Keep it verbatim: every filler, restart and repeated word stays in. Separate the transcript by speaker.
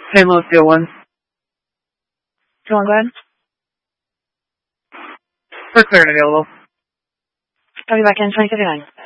Speaker 1: Stainless steel one.
Speaker 2: Go on, go ahead.
Speaker 1: For clear and available.
Speaker 2: I'll be back in twenty fifty-nine.